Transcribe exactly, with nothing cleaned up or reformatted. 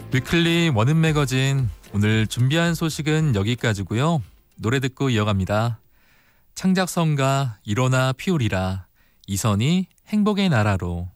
위클리 원음 매거진 오늘 준비한 소식은 여기까지고요. 노래 듣고 이어갑니다. 창작성가 일어나 피우리라 이선희 행복의 나라로.